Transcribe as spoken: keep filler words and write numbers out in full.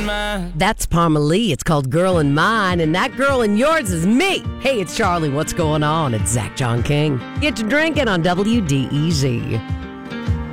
in mine. That's Palmer Lee. It's called Girl in Mine, and that girl in yours is me. Hey, it's Charlie. What's going on? It's Zach John King. Get to drinking on W D E Z.